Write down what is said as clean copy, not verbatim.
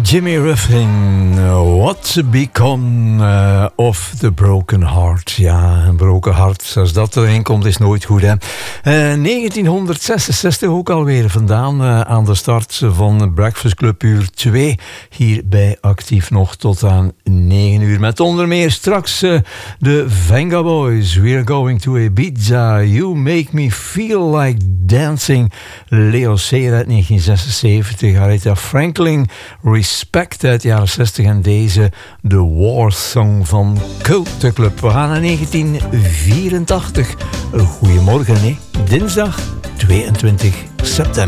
Jimmy Ruffin, What's Become of the Broken Heart. Ja, een broken hart, als dat erin komt, is nooit goed, hè. 1966 ook alweer vandaan, aan de start van Breakfast Club uur 2. Hier bij Actief nog tot aan 9 uur. Met onder meer straks de Venga Boys. We're going to Ibiza. You make me feel like dancing. Leo Sayer uit 1976. Aretha Franklin, Respect uit de jaren 60. En deze, de War Song van Cult Club. We gaan naar 1984. Goedemorgen, hè. Dinsdag 22 september.